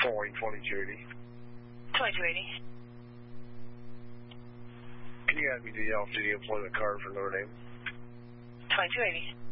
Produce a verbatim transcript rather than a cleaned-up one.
Calling twenty-two eighty. twenty-two eighty. Can you add me to the off-duty employment card for Notre Dame? twenty-two eighty.